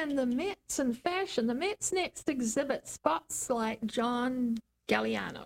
and the Mets in fashion. The Mets next exhibit spotlight John Galliano.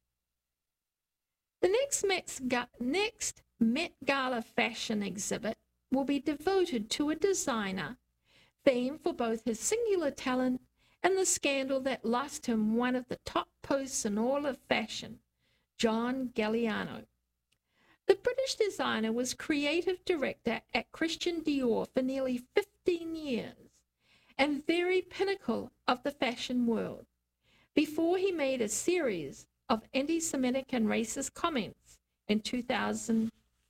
The next Met Gala fashion exhibit will be devoted to a designer famed for both his singular talent and the scandal that lost him one of the top posts in all of fashion, John Galliano. The British designer was creative director at Christian Dior for nearly 15 years and very pinnacle of the fashion world before he made a series of anti-Semitic and racist comments in 2010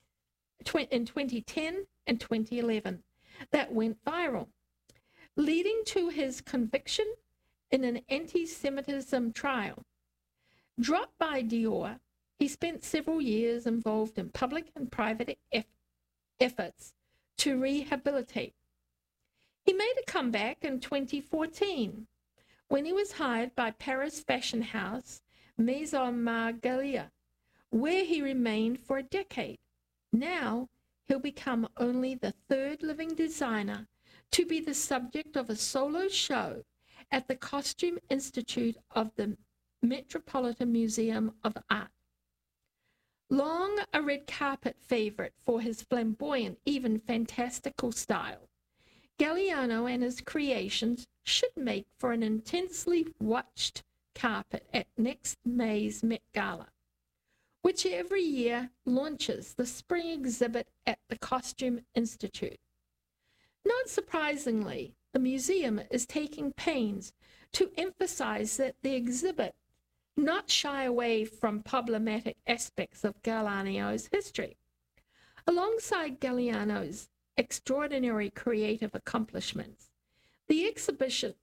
and 2011 that went viral, leading to his conviction in an anti-Semitism trial. Dropped by Dior, he spent several years involved in public and private efforts to rehabilitate. He made a comeback in 2014 when he was hired by Paris fashion house Maison Margiela, where he remained for a decade. Now, he'll become only the third living designer to be the subject of a solo show at the Costume Institute of the Metropolitan Museum of Art. Long a red carpet favorite for his flamboyant, even fantastical style, Galliano and his creations should make for an intensely watched carpet at next May's Met Gala, which every year launches the spring exhibit at the Costume Institute. Not surprisingly, the museum is taking pains to emphasize that the exhibit not shy away from problematic aspects of Galliano's history. Alongside Galliano's extraordinary creative accomplishments, the exhibition,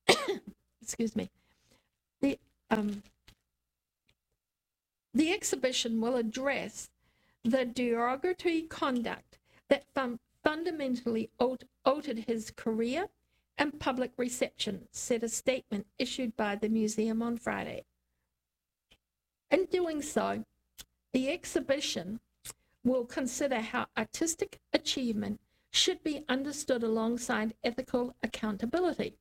the exhibition will address the derogatory conduct that fundamentally altered his career and public reception, said a statement issued by the museum on Friday. In doing so, the exhibition will consider how artistic achievement should be understood alongside ethical accountability.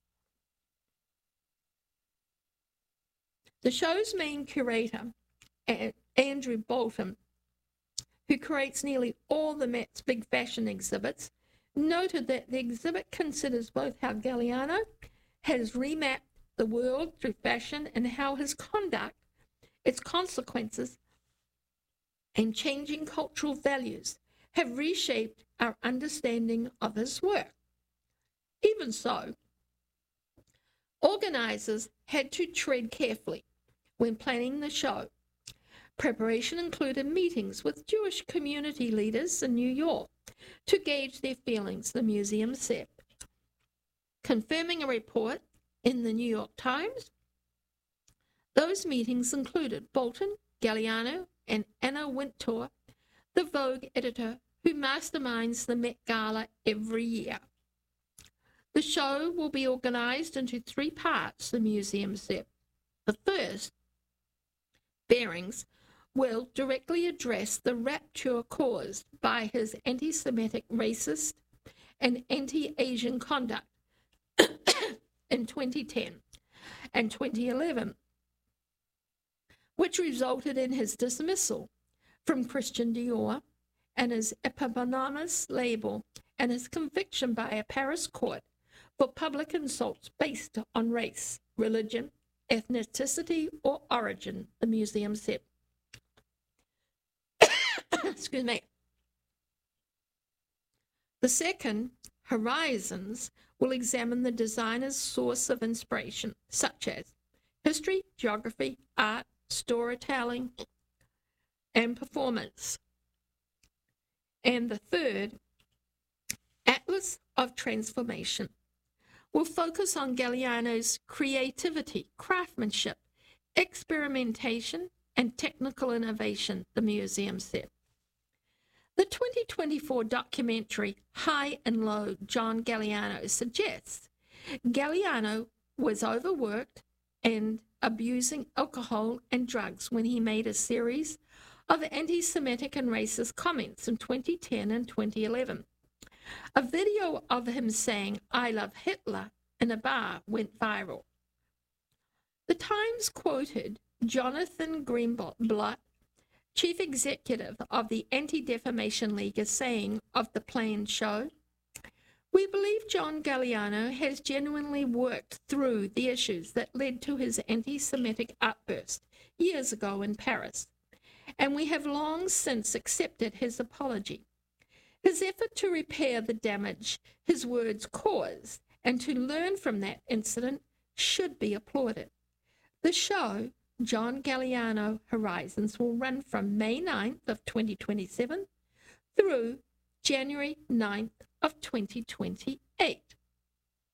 The show's main curator, Andrew Bolton, who curates nearly all the Met's big fashion exhibits, noted that the exhibit considers both how Galliano has remapped the world through fashion and how his conduct, its consequences, and changing cultural values have reshaped our understanding of his work. Even so, organizers had to tread carefully when planning the show. Preparation included meetings with Jewish community leaders in New York to gauge their feelings, the museum said. Confirming a report in the New York Times, those meetings included Bolton, Galliano, and Anna Wintour, the Vogue editor who masterminds the Met Gala every year. The show will be organized into 3 parts, the museum said. The first, Bearings, will directly address the rapture caused by his anti-Semitic, racist, and anti-Asian conduct in 2010 and 2011, which resulted in his dismissal from Christian Dior and his eponymous label and his conviction by a Paris court for public insults based on race, religion, ethnicity, or origin, the museum said. Excuse me. The second, Horizons, will examine the designer's source of inspiration, such as history, geography, art, storytelling, and performance. And the third, Atlas of Transformation, will focus on Galliano's creativity, craftsmanship, experimentation, and technical innovation, the museum said. The 2024 documentary High and Low, John Galliano, suggests Galliano was overworked and abusing alcohol and drugs when he made a series of anti-Semitic and racist comments in 2010 and 2011. A video of him saying, "I love Hitler," in a bar went viral. The Times quoted Jonathan Greenblatt, chief executive of the Anti-Defamation League, as saying of the planned show, "We believe John Galliano has genuinely worked through the issues that led to his anti-Semitic outburst years ago in Paris, and we have long since accepted his apology. His effort to repair the damage his words caused and to learn from that incident should be applauded." The show, John Galliano Horizons, will run from May 9th of 2027 through January 9th of 2028.